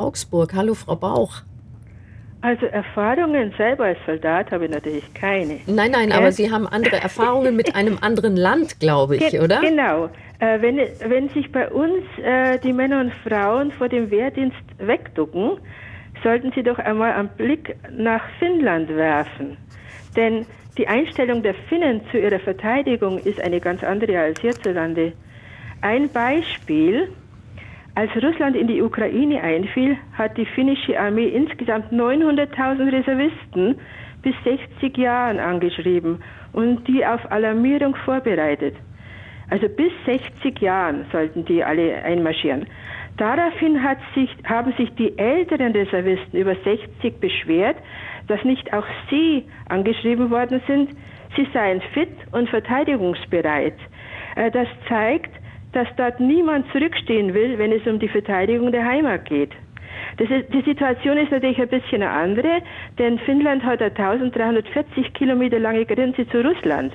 Augsburg. Hallo, Frau Bauch. Also Erfahrungen selber als Soldat habe ich natürlich keine. Nein, aber Sie haben andere Erfahrungen mit einem anderen Land, glaube ich, oder? Genau. Wenn sich bei uns die Männer und Frauen vor dem Wehrdienst wegducken, sollten sie doch einmal einen Blick nach Finnland werfen. Denn die Einstellung der Finnen zu ihrer Verteidigung ist eine ganz andere als hierzulande. Ein Beispiel: Als Russland in die Ukraine einfiel, hat die finnische Armee insgesamt 900.000 Reservisten bis 60 Jahren angeschrieben und die auf Alarmierung vorbereitet. Also bis 60 Jahren sollten die alle einmarschieren. Daraufhin haben sich die älteren Reservisten über 60 beschwert, dass nicht auch sie angeschrieben worden sind. Sie seien fit und verteidigungsbereit. Das zeigt, dass dort niemand zurückstehen will, wenn es um die Verteidigung der Heimat geht. Die Situation ist natürlich ein bisschen eine andere, denn Finnland hat eine 1340 Kilometer lange Grenze zu Russland.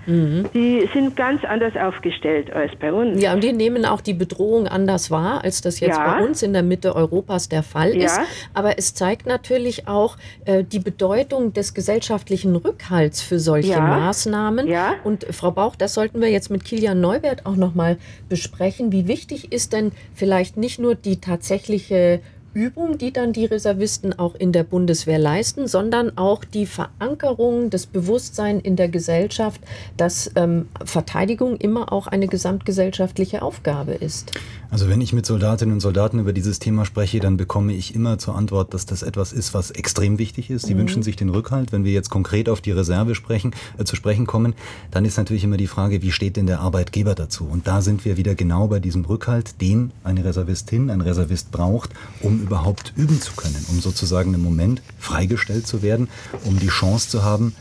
Die sind ganz anders aufgestellt als bei uns. Ja, und die nehmen auch die Bedrohung anders wahr, als das jetzt bei uns in der Mitte Europas der Fall ist. Aber es zeigt natürlich auch die Bedeutung des gesellschaftlichen Rückhalts für solche Maßnahmen. Und Frau Bauch, das sollten wir jetzt mit Kilian Neubert auch nochmal besprechen. Wie wichtig ist denn vielleicht nicht nur die tatsächliche Übung, die dann die Reservisten auch in der Bundeswehr leisten, sondern auch die Verankerung, das Bewusstsein in der Gesellschaft, dass Verteidigung immer auch eine gesamtgesellschaftliche Aufgabe ist. Also wenn ich mit Soldatinnen und Soldaten über dieses Thema spreche, dann bekomme ich immer zur Antwort, dass das etwas ist, was extrem wichtig ist. Sie wünschen sich den Rückhalt. Wenn wir jetzt konkret auf die Reserve zu sprechen kommen, dann ist natürlich immer die Frage, wie steht denn der Arbeitgeber dazu? Und da sind wir wieder genau bei diesem Rückhalt, den eine Reservistin, ein Reservist braucht, um überhaupt üben zu können, um sozusagen im Moment freigestellt zu werden, um die Chance zu haben,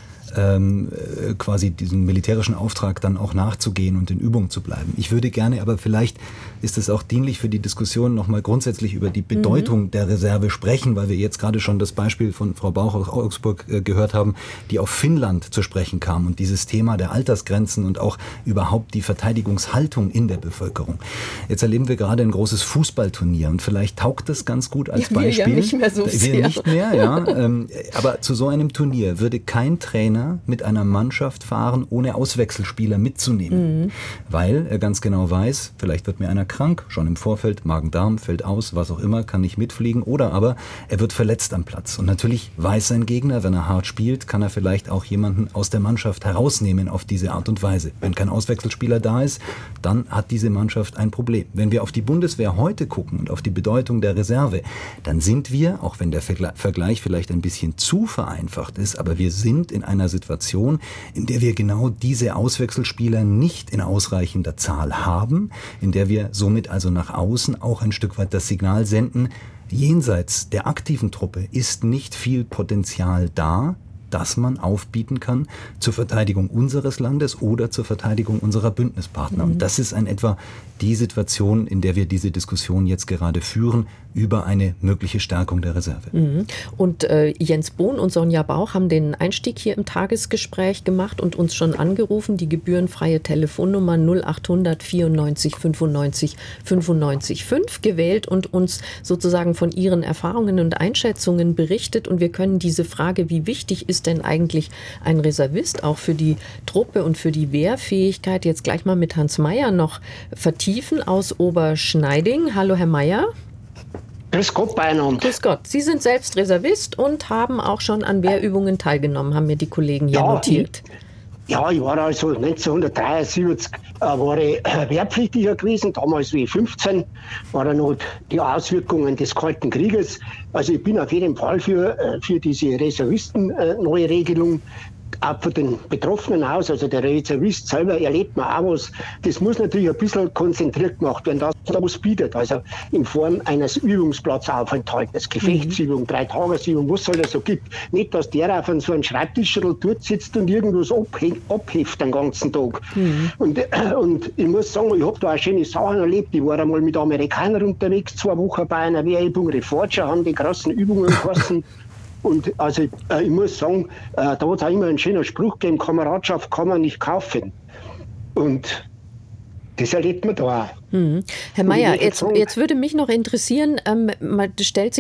quasi diesen militärischen Auftrag dann auch nachzugehen und in Übung zu bleiben. Ich würde gerne, aber vielleicht ist es auch dienlich für die Diskussion, nochmal grundsätzlich über die Bedeutung der Reserve sprechen, weil wir jetzt gerade schon das Beispiel von Frau Bauch aus Augsburg gehört haben, die auf Finnland zu sprechen kam und dieses Thema der Altersgrenzen und auch überhaupt die Verteidigungshaltung in der Bevölkerung. Jetzt erleben wir gerade ein großes Fußballturnier und vielleicht taugt das ganz gut als Beispiel. Wir ja nicht mehr so sehr. Wir nicht mehr, ja. Aber zu so einem Turnier würde kein Trainer mit einer Mannschaft fahren, ohne Auswechselspieler mitzunehmen. Weil er ganz genau weiß, vielleicht wird mir einer krank, schon im Vorfeld, Magen-Darm, fällt aus, was auch immer, kann nicht mitfliegen, oder aber er wird verletzt am Platz. Und natürlich weiß sein Gegner, wenn er hart spielt, kann er vielleicht auch jemanden aus der Mannschaft herausnehmen auf diese Art und Weise. Wenn kein Auswechselspieler da ist, dann hat diese Mannschaft ein Problem. Wenn wir auf die Bundeswehr heute gucken und auf die Bedeutung der Reserve, dann sind wir, auch wenn der Vergleich vielleicht ein bisschen zu vereinfacht ist, aber wir sind in einer Situation, in der wir genau diese Auswechselspieler nicht in ausreichender Zahl haben, in der wir somit also nach außen auch ein Stück weit das Signal senden, jenseits der aktiven Truppe ist nicht viel Potenzial da, das man aufbieten kann zur Verteidigung unseres Landes oder zur Verteidigung unserer Bündnispartner. Und das ist in etwa die Situation, in der wir diese Diskussion jetzt gerade führen, über eine mögliche Stärkung der Reserve. Und Jens Bohn und Sonja Bauch haben den Einstieg hier im Tagesgespräch gemacht und uns schon angerufen. Die gebührenfreie Telefonnummer 0800 94 95 95 5 gewählt und uns sozusagen von ihren Erfahrungen und Einschätzungen berichtet. Und wir können diese Frage, wie wichtig ist denn eigentlich ein Reservist auch für die Truppe und für die Wehrfähigkeit, jetzt gleich mal mit Hans Meyer noch vertiefen aus Oberschneiding. Hallo, Herr Meyer. Grüß Gott beieinander. Grüß Gott. Sie sind selbst Reservist und haben auch schon an Wehrübungen teilgenommen, haben mir die Kollegen hier notiert. Ich war also 1973 war ich wehrpflichtiger gewesen, damals wie 15, war dann noch die Auswirkungen des Kalten Krieges. Also ich bin auf jeden Fall für diese Reservisten neue Regelung. Auch von den Betroffenen aus, also der Reservist selber erlebt man auch was. Das muss natürlich ein bisschen konzentriert gemacht werden, das was bietet, also in Form eines Übungsplatzaufenthaltes, Gefechtsübung, 3-Tagesübung, was soll das so gibt. Nicht, dass der auf so einem Schreibtisch dort sitzt und irgendwas abheft den ganzen Tag. Und ich muss sagen, ich habe da auch schöne Sachen erlebt. Ich war einmal mit Amerikanern unterwegs, 2 Wochen bei einer Wehrübung, Reforger haben die krassen Übungen geheißen. Und also ich muss sagen, da hat es auch immer einen schönen Spruch gegeben, Kameradschaft kann man nicht kaufen. Und das erlebt man da auch. Herr Meyer, jetzt würde mich noch interessieren, stellt sich